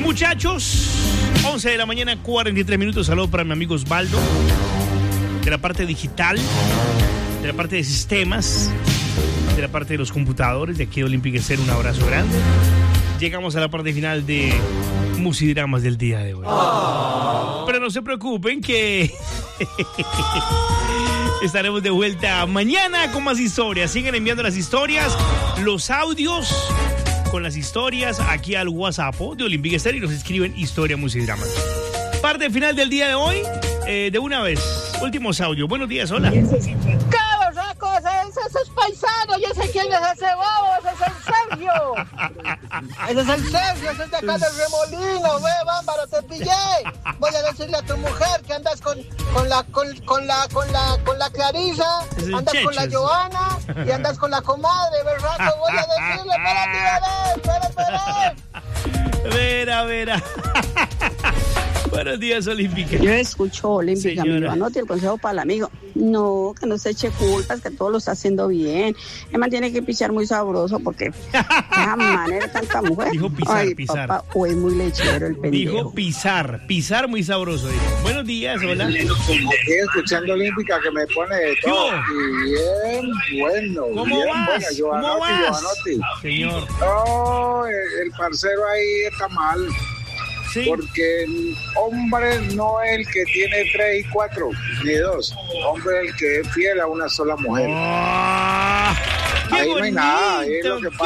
Muchachos, 11 de la mañana, 43 minutos. Saludos para mi amigo Osvaldo, de la parte digital, de la parte de sistemas, de la parte de los computadores, de aquí de Olympic Estéreo. Un abrazo grande. Llegamos a la parte final de Musidramas del día de hoy. Pero no se preocupen que estaremos de vuelta mañana con más historias. Sigan enviando las historias, los audios con las historias aquí al WhatsApp de Olympic Estéreo y nos escriben Historia Musidramas. Parte final del día de hoy, de una vez. Últimos audios. Buenos días, hola. Ese es paisano, yo sé quién es ese bobo, ese es el Sergio. Ese es el Sergio, ese es de acá del Remolino, ve, bámbaro, te pillé. Voy a decirle a tu mujer que andas con la Clarisa, andas Checho, con la Joana y andas con la comadre, ¿verdad? Voy a decirle, espérate, Vera. Buenos días, Olímpica. Yo escucho Olímpica, Señora. amigo. Anote el consejo para el amigo. No, que no se eche culpas, que todo lo está haciendo bien. El man tiene que pichar muy sabroso porque de esa manera tanta mujer. Dijo pisar, Ay, pisar. Papá, o es muy lechero el pendejo. Dijo pisar muy sabroso. Dijo. Buenos días, hola. Aquí escuchando Olímpica que me pone de todo. Y bien bueno. ¿Cómo bien vas? buena, ¿Cómo vas? Giovanotti. Señor. No, el parcero ahí está mal. Sí. Porque el hombre no es el que tiene 3 y 4, ni 2. Hombre es el que es fiel a una sola mujer. ¡Qué Ahí no hay nada, ahí es lo bonito! que